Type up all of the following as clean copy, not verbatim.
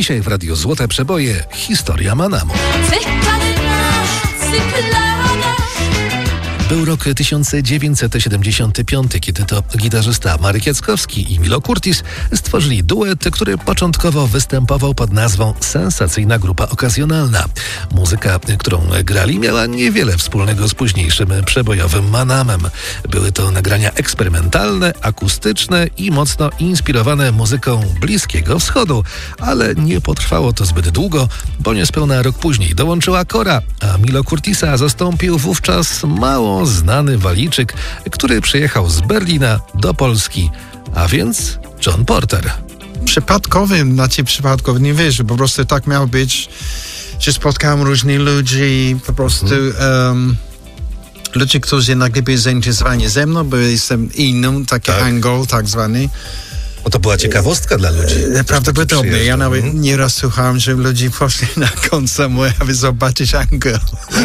Dzisiaj w Radiu Złote Przeboje historia Manamu. Był rok 1975, kiedy to gitarzysta Marek Jackowski i Milo Curtis stworzyli duet, który początkowo występował pod nazwą Sensacyjna Grupa Okazjonalna. Muzyka, którą grali, miała niewiele wspólnego z późniejszym przebojowym Manamem. Były to nagrania eksperymentalne, akustyczne i mocno inspirowane muzyką Bliskiego Wschodu, ale nie potrwało to zbyt długo, bo niespełna rok później dołączyła Kora, a Milo Curtisa zastąpił wówczas mało znany Walijczyk, który przyjechał z Berlina do Polski, a więc John Porter. Przypadkowy, nie wierzę, po prostu tak miało być, że spotkałem różnych ludzi, po prostu ludzi, którzy nagle byli zainteresowani ze mną, bo jestem innym, taki Angol tak zwany. Bo to była ciekawostka dla ludzi. Prawdopodobnie. Ja nawet nieraz słuchałem, że ludzie poszli na koncert mój, aby zobaczyć Angel.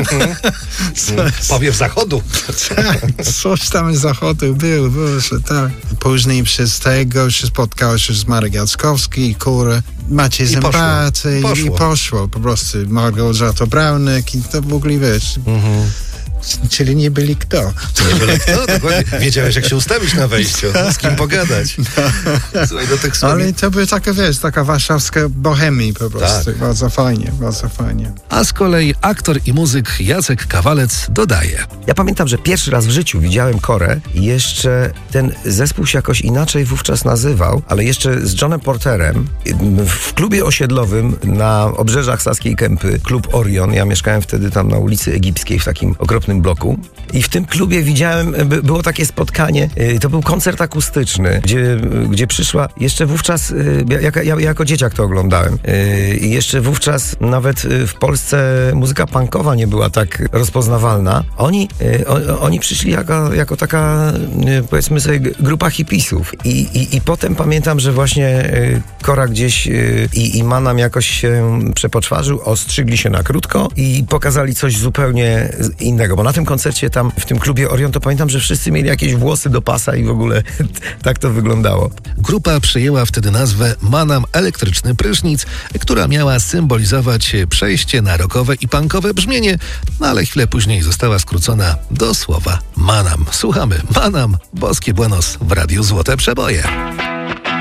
Powiew zachodu. Tak, coś tam z zachodu był, tak. Później przez tego się spotkał się z Marek Jackowski, Kura, Maciej Zębaty i poszło po prostu. Małgorzata Braunek i to w ogóle wiesz. Czyli nie byli kto. Nie byli kto? Dokładnie. Wiedziałeś, jak się ustawić na wejściu, z kim pogadać. Słuchaj, do tych ale to była taka, taka warszawska bohemia po prostu. Tak. Bardzo fajnie, bardzo fajnie. A z kolei aktor i muzyk Jacek Kawalec dodaje. Ja pamiętam, że pierwszy raz w życiu widziałem Korę i jeszcze ten zespół się jakoś inaczej wówczas nazywał, ale jeszcze z Johnem Porterem w klubie osiedlowym na obrzeżach Saskiej Kępy, klub Orion. Ja mieszkałem wtedy tam na ulicy Egipskiej w takim okropnym bloku i w tym klubie widziałem, było takie spotkanie, to był koncert akustyczny, gdzie przyszła jeszcze wówczas, ja jako dzieciak to oglądałem i jeszcze wówczas nawet w Polsce muzyka punkowa nie była tak rozpoznawalna. Oni przyszli jako taka, powiedzmy sobie, grupa hipisów i potem pamiętam, że właśnie Kora gdzieś i Manam jakoś się przepoczwarzył, ostrzygli się na krótko i pokazali coś zupełnie innego, bo na tym koncercie tam w tym klubie Orion to pamiętam, że wszyscy mieli jakieś włosy do pasa i w ogóle tak to wyglądało. Grupa przyjęła wtedy nazwę Manam Elektryczny Prysznic, która miała symbolizować przejście na rockowe i punkowe brzmienie, ale chwilę później została skrócona do słowa Manam. Słuchamy Manam, Boskie Buenos w Radiu Złote Przeboje.